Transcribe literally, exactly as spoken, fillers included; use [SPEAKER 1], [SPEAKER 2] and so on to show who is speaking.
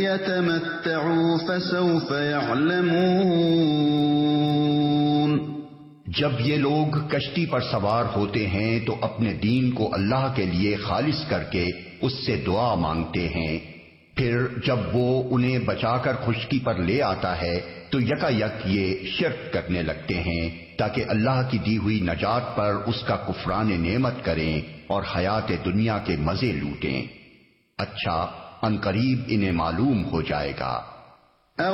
[SPEAKER 1] यतमत्तऊ फसौफ यअलमून।
[SPEAKER 2] जब ये लोग कश्ती पर सवार होते हैं तो अपने दीन को अल्लाह के लिए खालिस करके उससे दुआ मांगते हैं। फिर जब वो उन्हें बचाकर खुशकी पर ले आता है तो यकायक ये शिर्क करने लगते हैं ताकि अल्लाह की दी हुई नजात पर उसका कुफरान नेमत करें और हयात दुनिया के मजे लूटें। अच्छा, अनकरीब इन्हें मालूम हो जाएगा